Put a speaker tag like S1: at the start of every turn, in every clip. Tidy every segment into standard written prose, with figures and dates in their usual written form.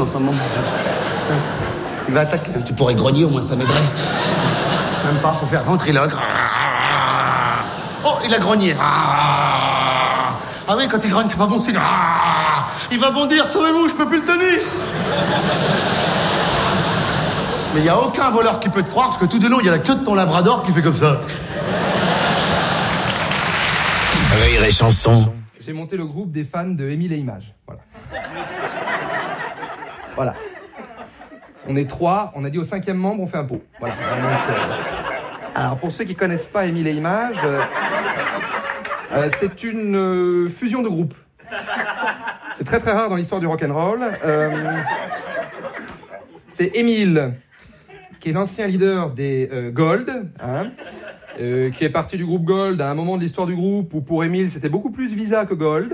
S1: homme, enfin bon. Il va attaquer. Tu pourrais grogner, au moins ça m'aiderait. Même pas, faut faire ventriloque. Oh, il a grogné. Ah oui, quand il grogne, c'est pas bon signe. Il va bondir, sauvez-vous, je peux plus le tenir. Mais il n'y a aucun voleur qui peut te croire, parce que tout de long, il y a la queue de ton labrador qui fait comme ça.
S2: Rire et chanson.
S3: J'ai monté le groupe des fans de Émile et Images. Voilà. Voilà. On est 3, on a dit au 5e membre, on fait un pot. Voilà. Alors, pour ceux qui connaissent pas Émile et Images, c'est une fusion de groupes. C'est très très rare dans l'histoire du rock'n'roll. C'est Émile, qui est l'ancien leader des Gold, hein, qui est parti du groupe Gold à un moment de l'histoire du groupe où pour Émile c'était beaucoup plus Visa que Gold.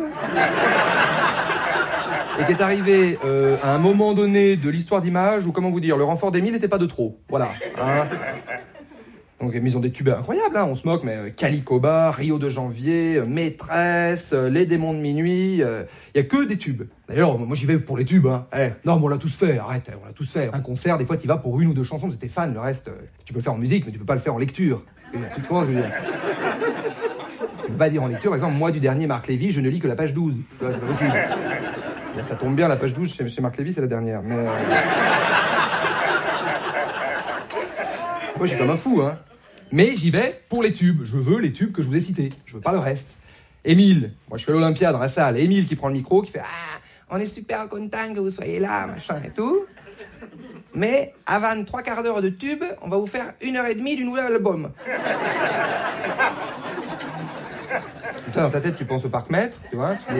S3: Et qui est arrivé à un moment donné de l'histoire d'Images où, comment vous dire, le renfort d'Émile n'était pas de trop. Voilà. Hein. Donc ils ont des tubes incroyables, hein, on se moque, mais Calicoba, Rio de Janvier, Maîtresse, Les Démons de Minuit, il y a que des tubes. D'ailleurs, moi j'y vais pour les tubes, hein. Non, mais on l'a tous fait, arrête, on l'a tous fait. Un concert, des fois t'y vas pour 1 ou 2 chansons, c'était fan, le reste, tu peux le faire en musique, mais tu peux pas le faire en lecture. Tu peux pas dire en lecture, par exemple, moi du dernier Marc Lévy, je ne lis que la page 12. C'est pas possible. Ça tombe bien, la page 12 chez Marc Lévy, c'est la dernière, mais... Moi, je suis comme un fou, hein. Mais j'y vais pour les tubes. Je veux les tubes que je vous ai cités. Je veux pas le reste. Émile, moi je suis à l'Olympia dans la salle. Émile qui prend le micro, qui fait « Ah, on est super content que vous soyez là, machin et tout. Mais avant 3/4 d'heure de tube, on va vous faire 1h30 du nouvel album. » Toi, dans ta tête, tu penses au parc-mètre, tu vois. Tu dis,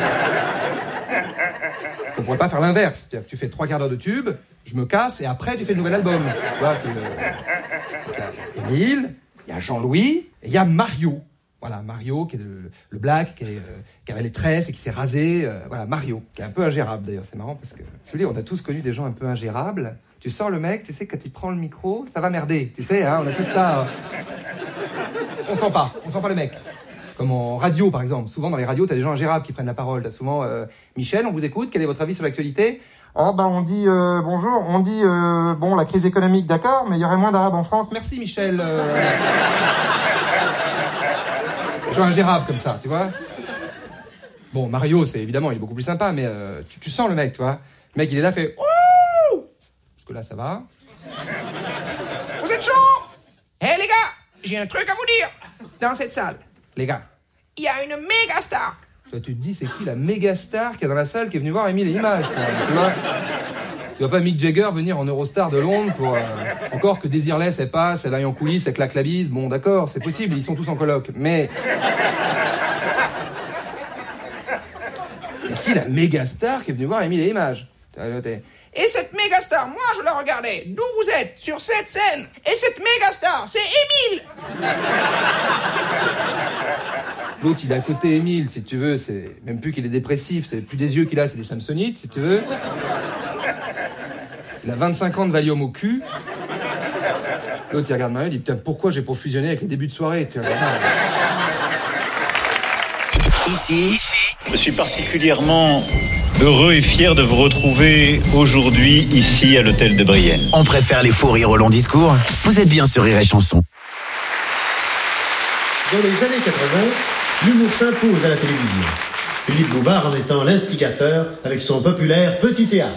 S3: parce qu'on pourrait pas faire l'inverse. C'est-à-dire que tu fais 3/4 d'heure de tube, je me casse et après tu fais le nouvel album. Tu vois, il y a Émile, il y a Jean-Louis et il y a Mario. Voilà, Mario qui est le black, qui avait les tresses et qui s'est rasé. Voilà, Mario, qui est un peu ingérable d'ailleurs. C'est marrant parce que, si vous voulez, on a tous connu des gens un peu ingérables. Tu sors le mec, tu sais, quand il prend le micro, ça va merder. Tu sais, hein, on a tout ça. On sent pas le mec. Comme en radio, par exemple. Souvent, dans les radios, t'as des gens ingérables qui prennent la parole. T'as souvent Michel, on vous écoute. Quel est votre avis sur l'actualité ?
S4: Oh, on dit bonjour. On dit bon, la crise économique, d'accord, mais il y aurait moins d'Arabes en France.
S3: Merci, Michel. Des gens ingérables comme ça, tu vois. Bon, Mario, c'est évidemment, il est beaucoup plus sympa, mais tu sens le mec, tu vois. Le mec, il est là, fait ouh. Jusque là, ça va. Vous êtes chaud ? Les gars, j'ai un truc à vous dire. Dans cette salle, les gars, il y a une méga star. Toi, tu te dis, c'est qui la méga star qui est dans la salle qui est venue voir Émile et Images, tu vois ? Tu vois pas Mick Jagger venir en Eurostar de Londres pour... encore que Désirless, elle passe, elle aille en coulisses, elle claque la bise. Bon, d'accord, c'est possible, ils sont tous en coloc. Mais... c'est qui la méga star qui est venue voir Émile et Images ? Et cette méga star, moi je la regardais d'où vous êtes, sur cette scène. Et cette méga star, c'est Émile. L'autre, il est à côté Émile, si tu veux, c'est même plus qu'il est dépressif, c'est plus des yeux qu'il a, c'est des Samsonites, si tu veux. Il a 25 ans de Valium au cul. L'autre, il regarde Mario, il dit, putain, pourquoi j'ai pas fusionné avec les débuts de soirée, tu vois.
S2: Ici,
S5: je suis particulièrement heureux et fier de vous retrouver aujourd'hui ici à l'hôtel de Brienne.
S2: On préfère les faux rires au long discours. Vous êtes bien sur Rire et Chanson.
S6: Dans les années 80, l'humour s'impose à la télévision. Philippe Bouvard en étant l'instigateur avec son populaire Petit Théâtre.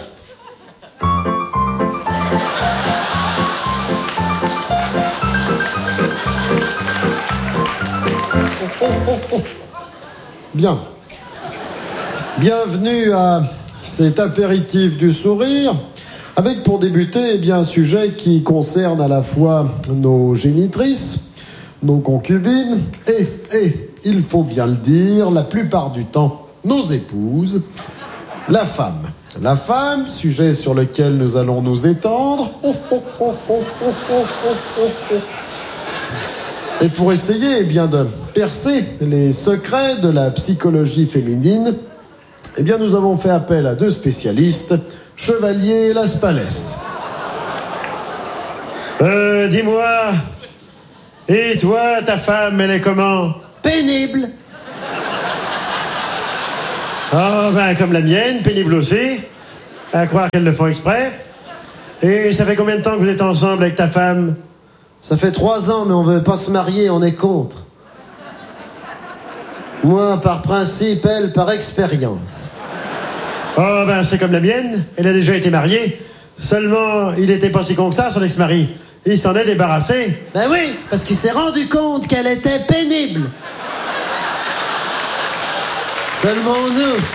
S7: Bien. Bienvenue à cet apéritif du sourire, avec pour débuter un sujet qui concerne à la fois nos génitrices, nos concubines et, il faut bien le dire, la plupart du temps, nos épouses, la femme. La femme, sujet sur lequel nous allons nous étendre. Et pour essayer de percer les secrets de la psychologie féminine, nous avons fait appel à 2 spécialistes, Chevalier Las Palais.
S6: Dis-moi, et toi, ta femme, elle est comment ?
S7: Pénible.
S6: Oh, comme la mienne, pénible aussi. À croire qu'elles le font exprès. Et ça fait combien de temps que vous êtes ensemble avec ta femme?
S7: Ça fait 3 ans, mais on veut pas se marier, on est contre. Moi, par principe, elle, par expérience.
S6: Oh, ben, c'est comme la mienne. Elle a déjà été mariée. Seulement, il était pas si con que ça, son ex-mari. Il s'en est débarrassé.
S7: Ben oui, parce qu'il s'est rendu compte qu'elle était pénible. Seulement nous,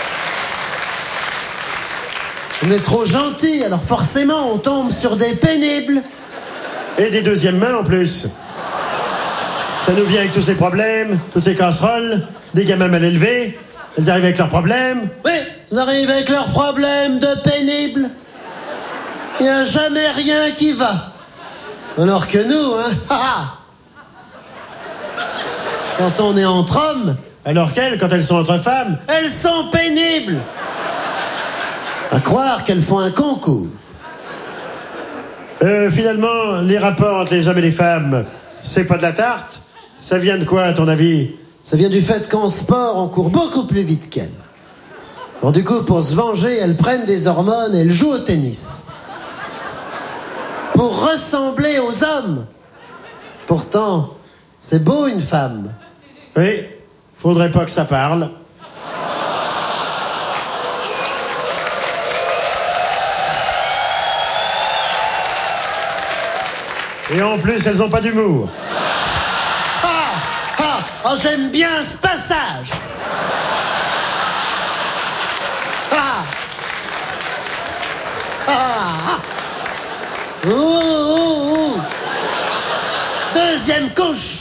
S7: on est trop gentils, alors forcément on tombe sur des pénibles.
S6: Et des deuxièmes mains en plus. Ça nous vient avec tous ces problèmes, toutes ces casseroles, des gamins mal élevés. Elles arrivent avec leurs problèmes.
S7: Oui, ils arrivent avec leurs problèmes de pénibles. Il n'y a jamais rien qui va. Alors que nous, quand on est entre hommes...
S6: Alors qu'elles, quand elles sont entre femmes...
S7: Elles sont pénibles. À croire qu'elles font un concours.
S6: Finalement, les rapports entre les hommes et les femmes, c'est pas de la tarte? Ça vient de quoi, à ton avis?
S7: Ça vient du fait qu'en sport, on court beaucoup plus vite qu'elles. Bon, du coup, pour se venger, elles prennent des hormones et elles jouent au tennis. Pour ressembler aux hommes. Pourtant, c'est beau une femme.
S6: Oui, faudrait pas que ça parle. Et en plus, elles ont pas d'humour.
S7: Oh, j'aime bien ce passage. Ouh. Deuxième couche.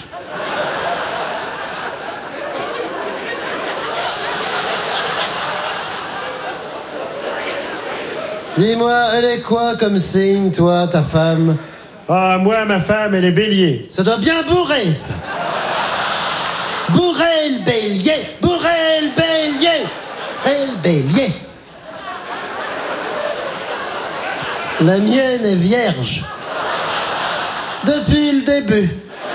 S7: Dis-moi, elle est quoi comme signe, toi, ta femme?
S6: Ah, moi, ma femme, elle est bélier.
S7: Ça doit bien bourrer, ça. Bourrer le bélier, bourrer le bélier, et le bélier. La mienne est vierge. Depuis le début.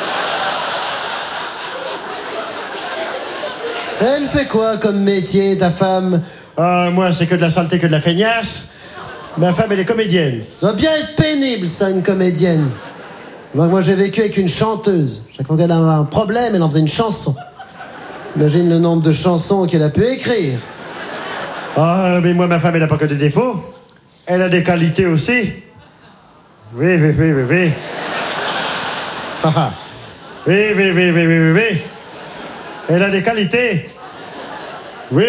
S7: Elle fait quoi comme métier, ta femme?
S6: Ah, moi, c'est que de la saleté, que de la feignasse. Ma femme, elle est comédienne.
S7: Ça doit bien être pénible, ça, une comédienne. Moi, j'ai vécu avec une chanteuse. Chaque fois qu'elle avait un problème, elle en faisait une chanson. T'imagines le nombre de chansons qu'elle a pu écrire.
S6: Ah, mais moi, ma femme, elle n'a pas que des défauts. Elle a des qualités aussi. Oui. Oui. Elle a des qualités. Oui.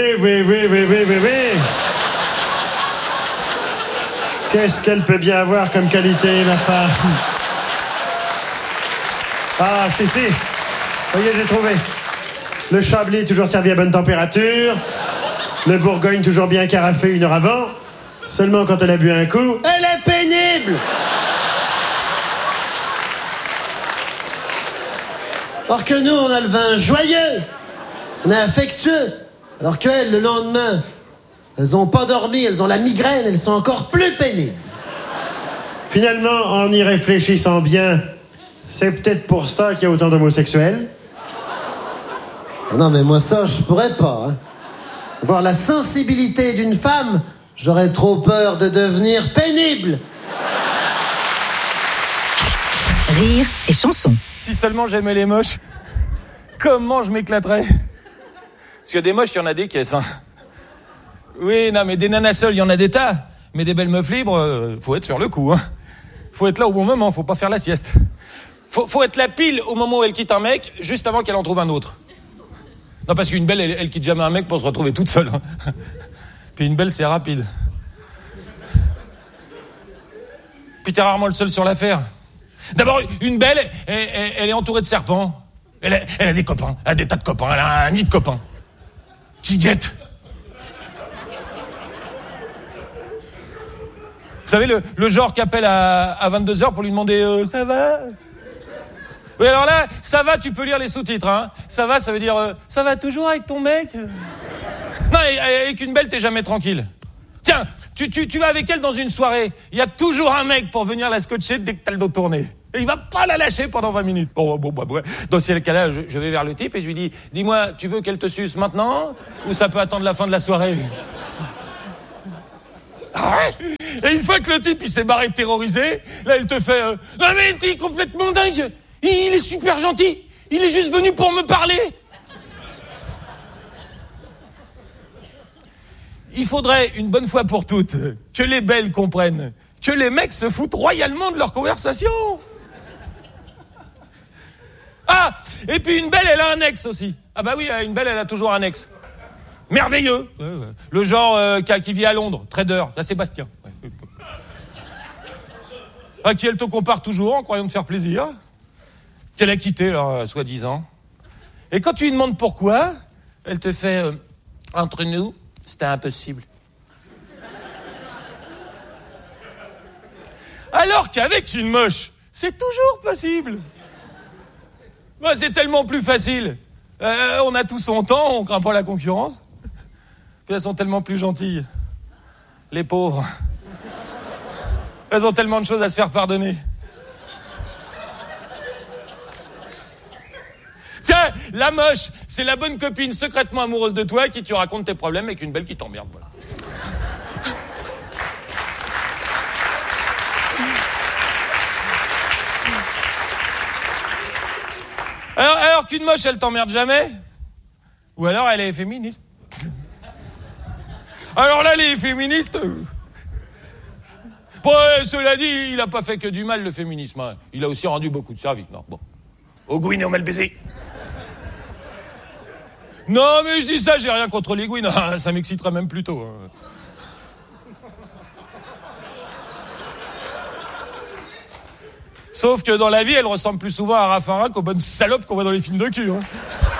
S6: Qu'est-ce qu'elle peut bien avoir comme qualité, ma femme? Ah, si. Voyez, j'ai trouvé. Le Chablis toujours servi à bonne température. Le Bourgogne toujours bien carafé 1 heure avant. Seulement quand elle a bu un coup...
S7: Elle est pénible! Alors que nous, on a le vin joyeux. On est affectueux. Alors qu'elles, le lendemain, elles ont pas dormi, elles ont la migraine, elles sont encore plus pénibles.
S6: Finalement, en y réfléchissant bien, c'est peut-être pour ça qu'il y a autant d'homosexuels.
S7: Non, mais moi, ça, je pourrais pas. Voir la sensibilité d'une femme, j'aurais trop peur de devenir pénible.
S8: Rire et chanson.
S9: Si seulement j'aimais les moches, comment je m'éclaterais. Parce que des moches, il y en a des caisses. Hein. Oui, non, mais des nanas seules, il y en a des tas. Mais des belles meufs libres, faut être sur le coup. Hein. Faut être là au bon moment, faut pas faire la sieste. Faut être la pile au moment où elle quitte un mec, juste avant qu'elle en trouve un autre. Non, parce qu'une belle, elle quitte jamais un mec pour se retrouver toute seule. Hein. Puis une belle, c'est rapide. Puis t'es rarement le seul sur l'affaire. D'abord, une belle, elle est entourée de serpents. Elle a des copains, elle a des tas de copains, elle a un nid de copains. Qui guette. Vous savez, le genre qui appelle à 22h pour lui demander ça va? Oui, alors là, ça va, tu peux lire les sous-titres. Hein. Ça va, ça veut dire ça va toujours avec ton mec? Non, avec une belle, t'es jamais tranquille. Tiens, tu vas avec elle dans une soirée. Il y a toujours un mec pour venir la scotcher dès que t'as le dos tourné. Et il va pas la lâcher pendant 20 minutes. Bon, bref. Dans ce cas-là, je vais vers le type et je lui dis, dis-moi, tu veux qu'elle te suce maintenant ou ça peut attendre la fin de la soirée? Ah ouais. Et une fois que le type il s'est barré terrorisé, là il te fait non mais t'es complètement dingue, il est super gentil, il est juste venu pour me parler. Il faudrait une bonne fois pour toutes que les belles comprennent que les mecs se foutent royalement de leur conversation. Ah, et puis une belle elle a un ex aussi. Ah bah oui, une belle elle a toujours un ex. Merveilleux. Ouais. Le genre qui vit à Londres, trader, la Sébastien. Ouais. À qui elle te compare toujours en croyant te faire plaisir. Qu'elle a quitté, alors, soi-disant. Et quand tu lui demandes pourquoi, elle te fait entre nous, c'était impossible. Alors qu'avec une moche, c'est toujours possible. Bah, c'est tellement plus facile. On a tout son temps, on craint pas la concurrence. Puis elles sont tellement plus gentilles. Les pauvres. Elles ont tellement de choses à se faire pardonner. Tiens, la moche, c'est la bonne copine secrètement amoureuse de toi qui tu racontes tes problèmes avec une belle qui t'emmerde. Voilà. Alors qu'une moche, elle t'emmerde jamais. Ou alors elle est féministe. Alors là, les féministes... Bon, cela dit, il a pas fait que du mal, le féminisme. Hein. Il a aussi rendu beaucoup de services. Non, bon. Aux gouines et aux mal baisés. Non, mais je dis ça, j'ai rien contre les gouines. Ça m'exciterait même plutôt. Hein. Sauf que dans la vie, elle ressemble plus souvent à Raffarin qu'aux bonnes salopes qu'on voit dans les films de cul. Hein.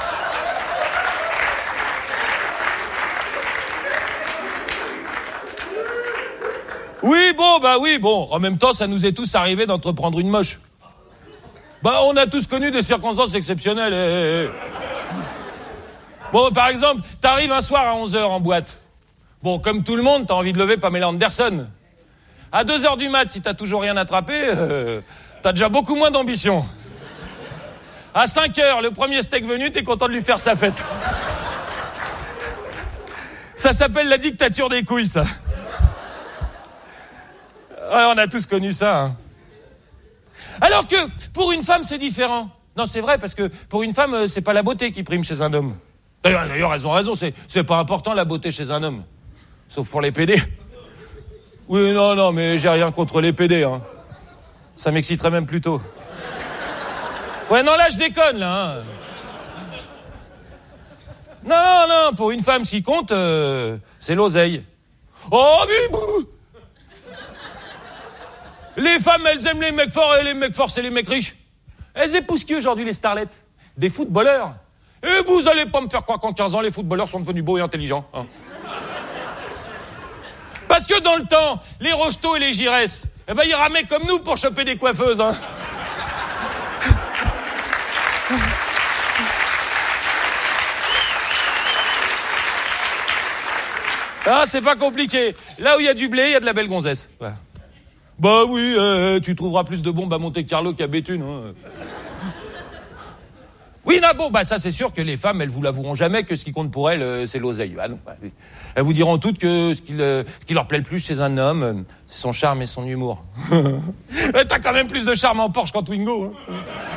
S9: Oui, bon. En même temps, ça nous est tous arrivé d'entreprendre une moche. Bah, on a tous connu des circonstances exceptionnelles. Bon, par exemple, t'arrives un soir à 11h en boîte. Bon, comme tout le monde, t'as envie de lever Pamela Anderson. À 2h du mat, si t'as toujours rien attrapé, t'as déjà beaucoup moins d'ambition. À 5h, le premier steak venu, t'es content de lui faire sa fête. Ça s'appelle la dictature des couilles, ça. Ouais, on a tous connu ça. Hein. Alors que, pour une femme, c'est différent. Non, c'est vrai, parce que pour une femme, c'est pas la beauté qui prime chez un homme. D'ailleurs, elles ont raison, c'est pas important la beauté chez un homme. Sauf pour les PD. Oui, non, mais j'ai rien contre les PD. Hein. Ça m'exciterait même plutôt. Ouais, non, là, je déconne, là. Hein. Non, pour une femme, ce qui compte, c'est l'oseille. Oh, mais... Les femmes, elles aiment les mecs forts, et les mecs forts, c'est les mecs riches. Elles épousent qui aujourd'hui, les starlettes? Des footballeurs. Et vous allez pas me faire croire qu'en 15 ans, les footballeurs sont devenus beaux et intelligents. Hein. Parce que dans le temps, les Rocheteau et les Giresse, ils ramaient comme nous pour choper des coiffeuses. Hein. Ah, c'est pas compliqué. Là où il y a du blé, il y a de la belle gonzesse. Ouais. Bah oui, tu trouveras plus de bombes à Monte-Carlo qu'à Béthune. Hein. Oui, non, bon, ça c'est sûr que les femmes, elles vous l'avoueront jamais que ce qui compte pour elles, c'est l'oseille. Ah non, elles vous diront toutes que ce qui leur plaît le plus chez un homme, c'est son charme et son humour. T'as quand même plus de charme en Porsche qu'en Twingo. Hein.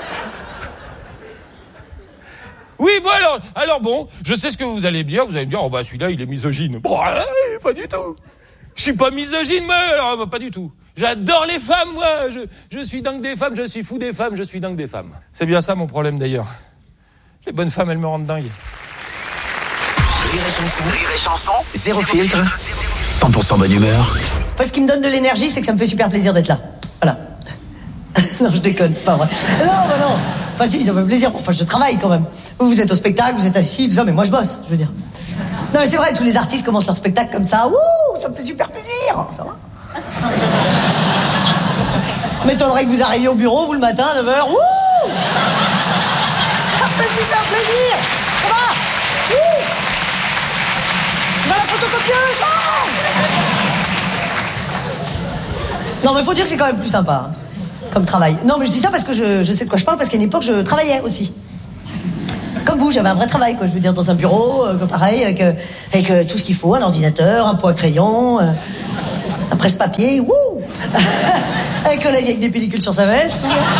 S9: Oui, bon alors bon, je sais ce que vous allez me dire. Vous allez me dire, celui-là, il est misogyne. Bon, pas du tout. Je suis pas misogyne, moi, alors pas du tout. J'adore les femmes, moi. Je suis dingue des femmes, je suis fou des femmes, je suis dingue des femmes. C'est bien ça mon problème d'ailleurs. Les bonnes femmes, elles me rendent dingue.
S2: Rire et chanson, zéro filtre, 100% bonne humeur.
S10: Enfin, ce qui me donne de l'énergie, c'est que ça me fait super plaisir d'être là. Voilà. Non, je déconne, c'est pas vrai. Non. Enfin, si, ça me fait plaisir. Enfin, je travaille quand même. Vous êtes au spectacle, vous êtes assis, tout ça, mais moi, je bosse, je veux dire. Non, mais c'est vrai, tous les artistes commencent leur spectacle comme ça. Ouh, ça me fait super plaisir. Ça va? M'étonnerait que vous arriviez au bureau, vous, le matin, à 9h. Ouh! Ça me fait super plaisir. Ça va? Ouh! Dans la photocopieuse. Oh! Non, mais faut dire que c'est quand même plus sympa, hein, comme travail. Non, mais je dis ça parce que je sais de quoi je parle, parce qu'à une époque, je travaillais aussi. Comme vous, j'avais un vrai travail, quoi. Je veux dire, dans un bureau, pareil, avec tout ce qu'il faut, un ordinateur, un pot à crayon. presse-papier, wouh. Un collègue avec des pellicules sur sa veste.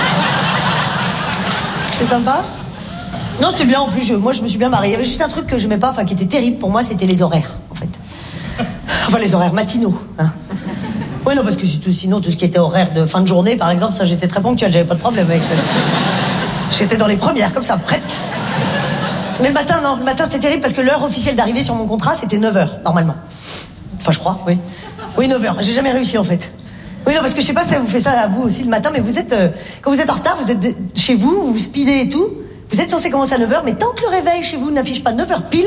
S10: C'est sympa. Non, c'était bien, en plus, moi je me suis bien mariée. Il y avait juste un truc que j'aimais pas, enfin qui était terrible pour moi, c'était les horaires, en fait. Enfin, les horaires matinaux, hein. Oui, non, parce que sinon, tout ce qui était horaire de fin de journée, par exemple, ça, j'étais très ponctuelle, j'avais pas de problème avec ça. J'étais dans les premières, comme ça, prête. Mais le matin, non, le matin, c'était terrible parce que l'heure officielle d'arrivée sur mon contrat, c'était 9h, normalement. Enfin, je crois, oui. Oui, 9h. J'ai jamais réussi, en fait. Oui, non, parce que je sais pas si ça vous fait ça à vous aussi le matin, mais vous êtes, quand vous êtes en retard, vous êtes chez vous, vous speedez et tout. Vous êtes censé commencer à 9h, mais tant que le réveil chez vous n'affiche pas 9h pile,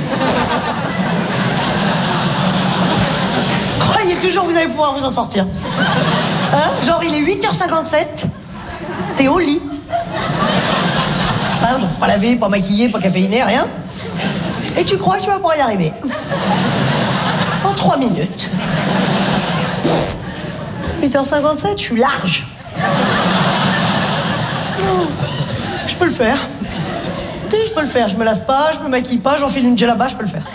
S10: croyez toujours que vous allez pouvoir vous en sortir. Hein? Genre, il est 8h57, t'es au lit. Hein, donc pas lavé, pas maquillé, pas caféiné, rien. Et tu crois que tu vas pouvoir y arriver. En 3 minutes. 8h57, je suis large. Je peux le faire. Tu sais, je peux le faire. Je me lave pas, je me maquille pas, j'enfile une djellaba, je peux le faire.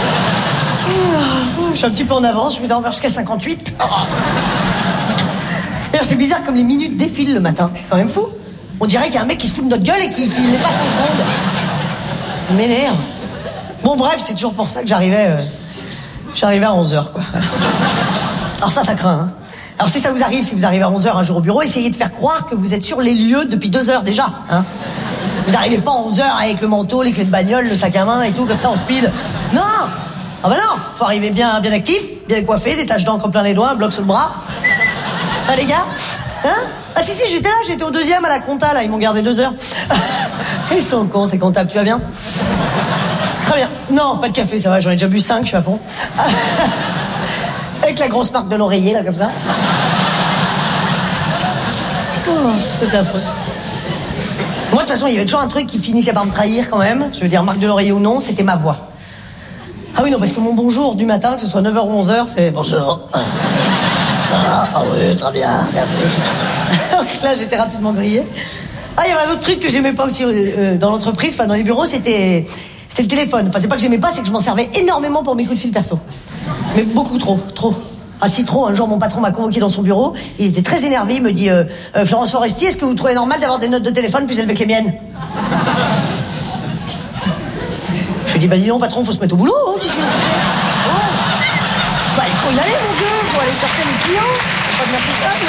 S10: Je suis un petit peu en avance, je vais dormir jusqu'à 58. D'ailleurs, c'est bizarre comme les minutes défilent le matin. C'est quand même fou. On dirait qu'il y a un mec qui se fout de notre gueule et qui les passe en seconde. Ça m'énerve. Bon, bref, c'est toujours pour ça que j'arrivais à 11h, quoi. Alors ça craint, hein. Alors si ça vous arrive, si vous arrivez à 11h un jour au bureau, essayez de faire croire que vous êtes sur les lieux depuis 2 heures déjà, hein. Vous n'arrivez pas à 11h avec le manteau, les clés de bagnole, le sac à main et tout, comme ça en speed. Non! Ah bah non! Faut arriver bien actif, bien coiffé, des taches d'encre plein les doigts, un bloc sur le bras. Ah les gars? Hein? Ah si, j'étais là, j'étais au 2e à la compta, là, ils m'ont gardé 2 heures. Ils sont cons, ces comptables, tu vas bien? Très bien. Non, pas de café, ça va, j'en ai déjà bu 5, je suis à fond. Avec la grosse marque de l'oreiller, là, comme ça. Oh, c'est affreux. Moi, de toute façon, il y avait toujours un truc qui finissait par me trahir, quand même. Je veux dire, marque de l'oreiller ou non, c'était ma voix. Ah oui, non, parce que mon bonjour du matin, que ce soit 9h ou 11h, c'est... Bonjour. Ça va? Ah oui, très bien, merci. Donc là, j'étais rapidement grillée. Ah, il y avait un autre truc que j'aimais pas aussi dans l'entreprise, enfin, dans les bureaux, c'était le téléphone. Enfin, c'est pas que j'aimais pas, c'est que je m'en servais énormément pour mes coups de fil perso. Mais beaucoup trop. Ah si trop, un jour mon patron m'a convoqué dans son bureau, il était très énervé, il me dit Florence Foresti, est-ce que vous trouvez normal d'avoir des notes de téléphone plus élevées que les miennes? Je lui ai dit bah dis non patron, faut se mettre au boulot, hein, qu'est-ce que... Bah il faut y aller mon Dieu, il faut aller chercher les clients, faut pas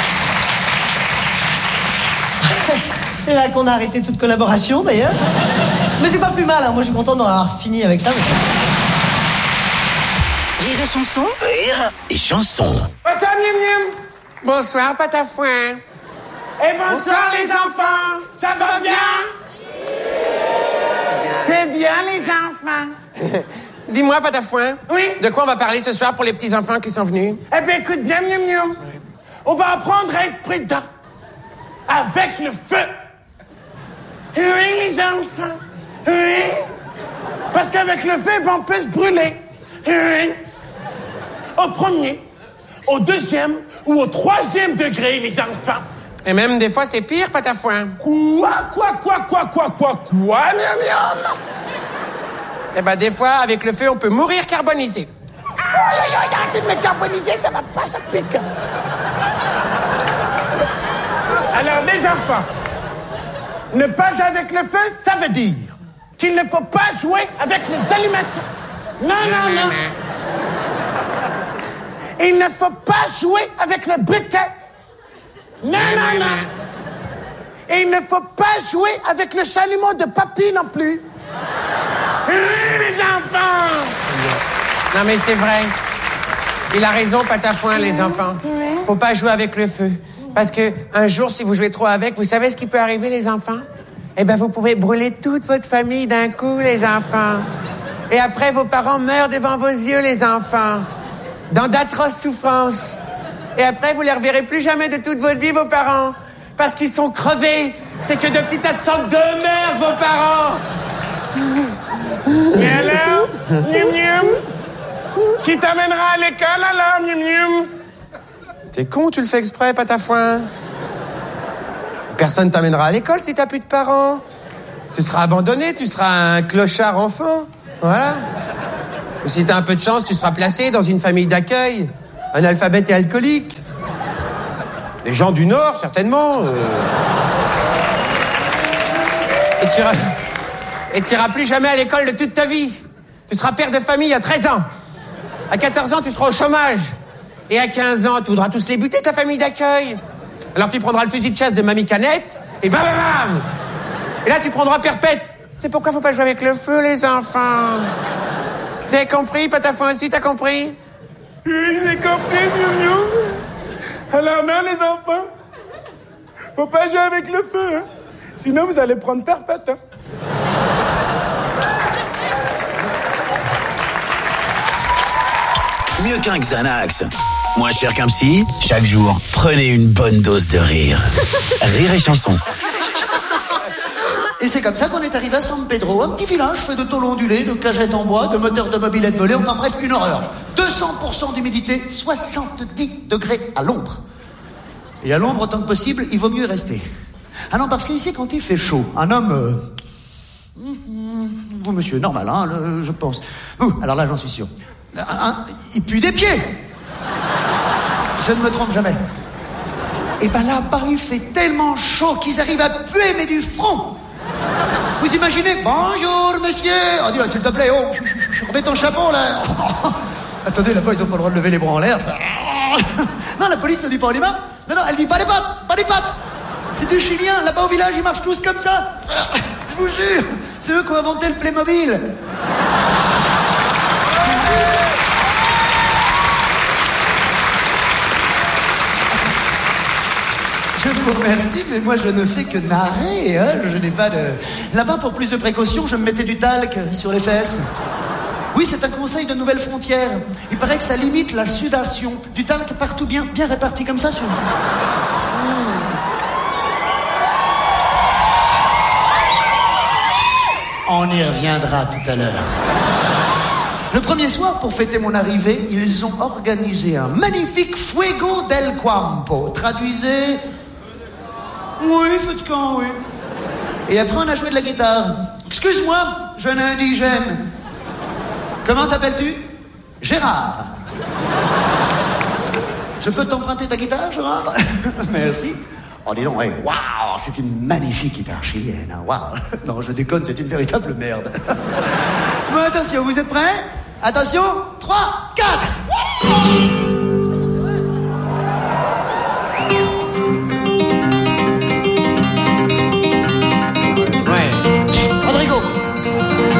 S10: devenir tout seul. C'est là qu'on a arrêté toute collaboration d'ailleurs. Mais c'est pas plus mal, hein, moi je suis contente d'en avoir fini avec ça. Mais...
S8: Rire et chanson.
S2: Rire et chanson.
S11: Bonsoir Miam Miam. Bonsoir Patafouin. Et bonsoir les enfants. Ça va bien? C'est bien les enfants. Dis-moi Patafouin. Oui. De quoi on va parler ce soir pour les petits enfants qui sont venus? Eh bien écoute bien Miam Miam. On va apprendre à être prudent. Avec le feu. Oui les enfants. Oui. Parce qu'avec le feu, on peut se brûler. Oui. Au 1er, au 2e ou au 3e degré, les enfants. Et même des fois, c'est pire, Patafouin. Quoi, miam miam? Eh ben, des fois, avec le feu, on peut mourir carbonisé. Arrêtez de me carboniser, ça va pas, ça pique. Alors, les enfants, ne pas jouer avec le feu, ça veut dire qu'il ne faut pas jouer avec les allumettes. Non. Il ne faut pas jouer avec le briquet. Non. Et il ne faut pas jouer avec le chalumeau de papy non plus. Les enfants! Non, mais c'est vrai. Il a raison, Patafouin, les enfants. Faut pas jouer avec le feu. Parce que un jour, si vous jouez trop avec, vous savez ce qui peut arriver, les enfants? Eh ben, vous pouvez brûler toute votre famille d'un coup, les enfants. Et après, vos parents meurent devant vos yeux, les enfants. Dans d'atroces souffrances. Et après, vous les reverrez plus jamais de toute votre vie, vos parents. Parce qu'ils sont crevés. C'est que de petits tas de sang de merde, vos parents. Mais alors, Miam Miam, qui t'amènera à l'école alors, Miam Miam? T'es con, tu le fais exprès, Patafouin. Personne t'amènera à l'école si t'as plus de parents. Tu seras abandonné, tu seras un clochard enfant. Voilà. Ou si t'as un peu de chance, tu seras placé dans une famille d'accueil. Analphabète et alcoolique. Les gens du Nord, certainement. Et tu iras plus jamais à l'école de toute ta vie. Tu seras père de famille à 13 ans. À 14 ans, tu seras au chômage. Et à 15 ans, tu voudras tous les buter, ta famille d'accueil. Alors tu prendras le fusil de chasse de Mamie Canette, et bam bam bam. Et là, tu prendras perpète. C'est pourquoi faut pas jouer avec le feu, les enfants. Vous avez compris? Patafouin aussi, t'as compris?
S12: Oui, j'ai compris, Miou. Alors non, les enfants, faut pas jouer avec le feu, hein. Sinon vous allez prendre perpète, hein.
S2: Mieux qu'un Xanax. Moins cher qu'un psy, chaque jour, prenez une bonne dose de rire. Rire et chanson.
S13: Et c'est comme ça qu'on est arrivé à San Pedro, un petit village fait de tôles ondulées, de cagettes en bois, de moteurs de mobylettes volés, enfin bref, une horreur. 200% d'humidité, 70 degrés à l'ombre. Et à l'ombre, autant que possible, il vaut mieux y rester. Ah non, parce qu'ici, quand il fait chaud, un homme... vous, monsieur, normal, hein, je pense. Alors là, j'en suis sûr. Il pue des pieds. Je ne me trompe jamais. Et ben là, Paris fait tellement chaud qu'ils arrivent à puer, mais du front. Vous imaginez? Bonjour, monsieur. Oh, dis, s'il te plaît, oh, remets ton chapeau, là. Attendez, là-bas, ils ont pas le droit de lever les bras en l'air, ça. Non, la police ne dit pas aux mains. Non, elle dit pas les pattes, pas les pattes. C'est du chilien. Là-bas, au village, ils marchent tous comme ça. Je vous jure, c'est eux qui ont inventé le Playmobil. Je vous remercie, mais moi je ne fais que narrer, hein. Je n'ai pas de... Là-bas, pour plus de précaution, je me mettais du talc sur les fesses. Oui, c'est un conseil de Nouvelle Frontière. Il paraît que ça limite la sudation. Du talc partout bien réparti comme ça sur... On y reviendra tout à l'heure. Le premier soir, pour fêter mon arrivée, ils ont organisé un magnifique Fuego del Campo. Traduisez... Oui, feu de camp, oui. Et après, on a joué de la guitare. Excuse-moi, jeune indigène. Comment t'appelles-tu? Gérard. Je peux t'emprunter ta guitare, Gérard? Merci. Oh, dis donc, hey, waouh, c'est une magnifique guitare chilienne, hein, waouh. Non, je déconne, c'est une véritable merde. Bon, attention, vous êtes prêts? Attention, 3, 4.